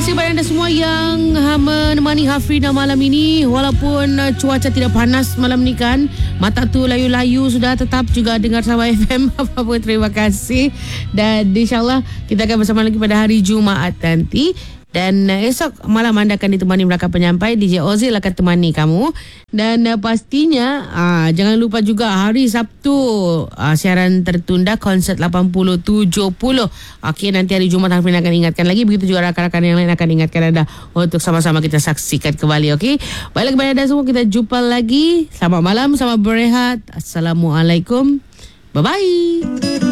kasih kepada anda semua yang menemani Hafrina malam ini. Walaupun cuaca tidak panas malam ni kan, mata tu layu-layu sudah, tetap juga dengar Sabah FM. Apa-apa, terima kasih. Dan insyaAllah kita akan bersama lagi pada hari Jumaat nanti. Dan esok malam anda akan ditemani belakang penyampai. DJ Ozil akan temani kamu. Dan pastinya jangan lupa juga hari Sabtu siaran tertunda konsert 80-70. Okey, nanti hari Jumaat Hafrina akan ingatkan lagi. Begitu juga rakan-rakan yang lain akan ingatkan anda untuk sama-sama kita saksikan kembali. Okey, baiklah kepada anda semua, kita jumpa lagi. Selamat malam, selamat berehat. Assalamualaikum. Bye-bye.